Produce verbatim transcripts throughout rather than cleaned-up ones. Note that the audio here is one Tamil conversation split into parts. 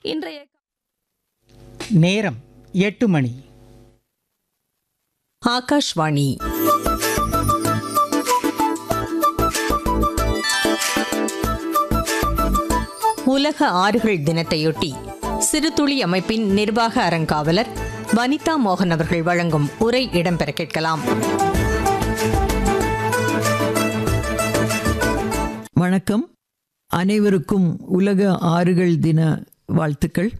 இன்றைய நேரம் எட்டு மணி. ஆகாஷ்வாணி. உலக ஆறுகள் தினத்தையொட்டி சிறுதுளி அமைப்பின் நிர்வாக அறங்காவலர் வனிதா மோகன் அவர்கள் வழங்கும் உரை இடம்பெற கேட்கலாம். வணக்கம். அனைவருக்கும் உலக ஆறுகள் தின வாழ்த்துக்கள்.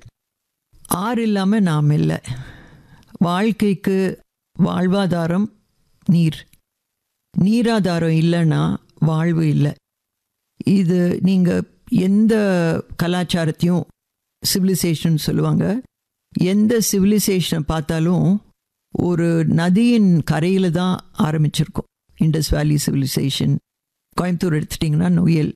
ஆறு இல்லாமல் நாம் இல்லை. வாழ்க்கைக்கு வாழ்வாதாரம் நீர். நீராதாரம் இல்லைன்னா வாழ்வு இல்லை. இது நீங்கள் எந்த கலாச்சாரத்தையும் சிவிலைசேஷன் சொல்லுவாங்க, எந்த சிவிலைசேஷனை பார்த்தாலும் ஒரு நதியின் கரையில் தான் ஆரம்பிச்சிருக்கோம். இண்டஸ் வேலி சிவிலைசேஷன், கோயம்புத்தூர் எடுத்துட்டிங்கன்னா நொயல்,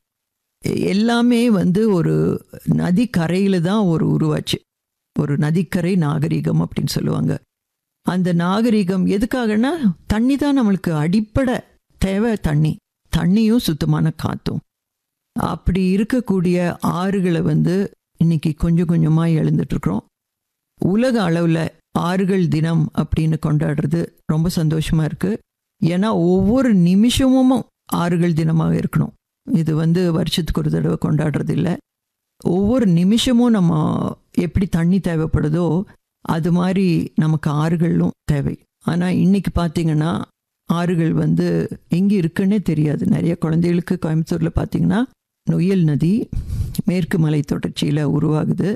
எல்லாமே வந்து ஒரு நதிக்கரையில் தான் ஒரு உருவாச்சு. ஒரு நதிக்கரை நாகரிகம் அப்படின்னு சொல்லுவாங்க. அந்த நாகரிகம் எதுக்காகனா தண்ணி தான் நம்மளுக்கு அடிப்படை தேவை. தண்ணி தண்ணியும் சுத்தமான காற்றும். அப்படி இருக்கக்கூடிய ஆறுகளை வந்து இன்னைக்கு கொஞ்சம் கொஞ்சமாக எழுந்துட்டுருக்குறோம். உலக அளவில் ஆறுகள் தினம் அப்படின்னு கொண்டாடுறது ரொம்ப சந்தோஷமாக இருக்குது. ஏன்னா ஒவ்வொரு நிமிஷமும் ஆறுகள் தினமாக இருக்கணும். இது வந்து வருஷத்துக்கு ஒரு தடவை கொண்டாடுறது இல்லை. ஒவ்வொரு நிமிஷமும் நம்ம எப்படி தண்ணி தேவைப்படுதோ அது மாதிரி நமக்கு ஆறுகளும் தேவை. ஆனால் இன்னைக்கு பார்த்தீங்கன்னா ஆறுகள் வந்து எங்கே இருக்குன்னே தெரியாது. நிறைய குழந்தைகளுக்கு கோயம்புத்தூரில் பார்த்தீங்கன்னா நொயல் நதி மேற்கு மலை தொடர்ச்சியில் உருவாகுது.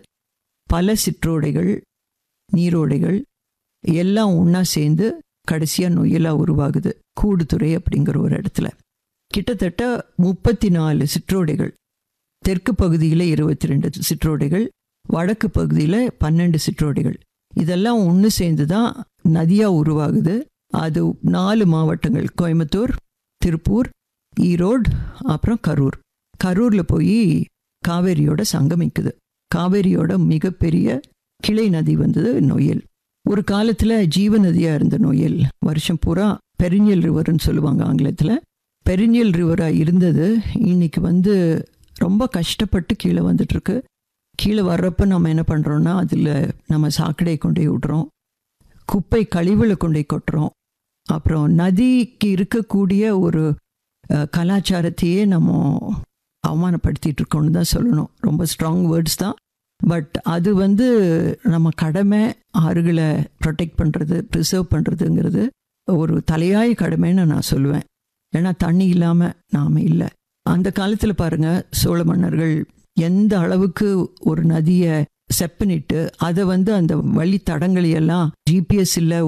பல சிற்றோடைகள், நீரோடைகள் எல்லாம் ஒன்றா சேர்ந்து கடைசியாக நொயலாக உருவாகுது கூடுதுறை அப்படிங்கிற ஒரு இடத்துல. கிட்டத்தட்ட முப்பத்தி நாலு சிற்றோடைகள், தெற்கு பகுதியில் இருபத்தி ரெண்டு சிற்றோடைகள், வடக்கு பகுதியில் பன்னெண்டு சிற்றோடைகள், இதெல்லாம் ஒன்று சேர்ந்து தான் நதியாக உருவாகுது. அது நாலு மாவட்டங்கள், கோயம்புத்தூர், திருப்பூர், ஈரோடு, அப்புறம் கரூர். கரூரில் போய் காவேரியோட சங்கமிக்குது. காவேரியோட மிகப்பெரிய கிளை நதி வந்தது நொயல். ஒரு காலத்தில் ஜீவ நதியாக இருந்த நொயல் வருஷம் பூரா பெரிஞ்சல் ரிவர்னு சொல்லுவாங்க ஆங்கிலத்தில். பெரிஞ்சல் ரிவராக இருந்தது இன்னைக்கு வந்து ரொம்ப கஷ்டப்பட்டு கீழே வந்துட்டுருக்கு. கீழே வர்றப்ப நம்ம என்ன பண்ணுறோன்னா அதில் நம்ம சாக்கடை கொண்டு போய் விடுறோம், குப்பை கழிவுகளை கொண்டு போய் கொட்டுறோம். அப்புறம் நதிக்கு இருக்கக்கூடிய ஒரு கலாச்சாரத்தையே நம்ம அவமானப்படுத்திட்டு இருக்கோன்னு தான் சொல்லணும். ரொம்ப ஸ்ட்ராங் வேர்ட்ஸ் தான். பட் அது வந்து நம்ம கடமை. ஆறுகளை ப்ரொடெக்ட் பண்ணுறது, ப்ரிசர்வ் பண்ணுறதுங்கிறது ஒரு தலையாய கடமைன்னு நான் சொல்லுவேன். ஏன்னா தண்ணி இல்லாமல் நாம் இல்லை. அந்த காலத்தில் பாருங்கள், சோழ மன்னர்கள் எந்த அளவுக்கு ஒரு நதியை செப்பனிட்டு அதை வந்து அந்த வழி தடங்களையெல்லாம் ஜிபிஎஸ் இல்லை,